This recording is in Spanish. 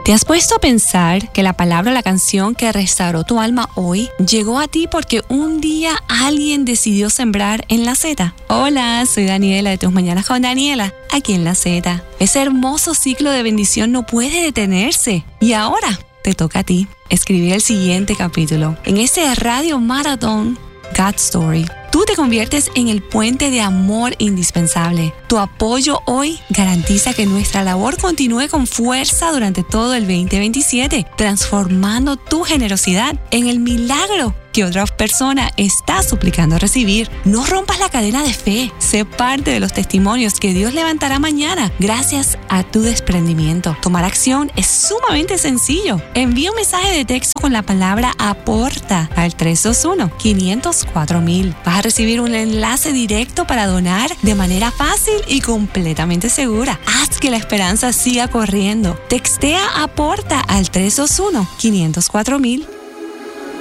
¿Te has puesto a pensar que la palabra o la canción que restauró tu alma hoy llegó a ti porque un día alguien decidió sembrar en La Z? Hola, soy Daniela de Tus Mañanas con Daniela, aquí en La Z. Ese hermoso ciclo de bendición no puede detenerse. Y ahora te toca a ti escribir el siguiente capítulo. En este radio maratón, God Story, tú te conviertes en el puente de amor indispensable. Tu apoyo hoy garantiza que nuestra labor continúe con fuerza durante todo el 2027, transformando tu generosidad en el milagro que otra persona está suplicando recibir. No rompas la cadena de fe. Sé parte de los testimonios que Dios levantará mañana gracias a tu desprendimiento. Tomar acción es sumamente sencillo. Envía un mensaje de texto con la palabra APORTA al 321-504,000. Vas a recibir un enlace directo para donar de manera fácil y completamente segura. Haz que la esperanza siga corriendo. Textea APORTA al 321-504,000.